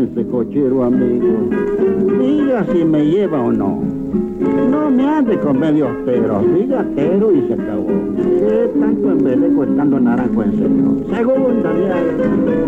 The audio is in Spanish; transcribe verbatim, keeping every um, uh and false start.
piense, cochero amigo. Diga si me lleva o no. No me ande con medios peros, diga tero y se acabó. ¿Qué tanto embeleco estando naranjo en serio? Segunda, ya.